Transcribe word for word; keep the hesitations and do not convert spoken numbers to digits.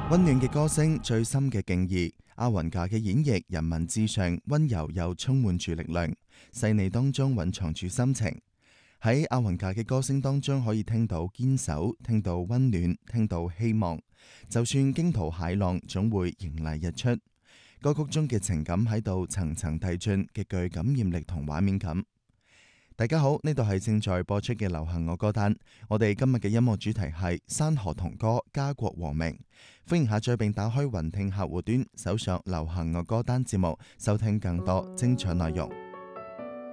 溫暖嘅歌聲，最深嘅敬意。阿雲嘎嘅演繹，人文至上，溫柔又充滿住力量，細膩當中蘊藏住心情。喺阿雲嘎嘅歌聲當中，可以聽到堅守，聽到溫暖，聽到希望。就算驚濤駭浪，總會迎嚟日出。歌曲中嘅情感喺度層層遞進，極具感染力同畫面感。大家好，呢度係正在播出嘅流行樂歌單。我哋今日嘅音樂主題係山河同歌，家國和鳴。歡迎下載並打開雲聽客戶端，搜索流行樂歌單節目，收聽更多精彩內容。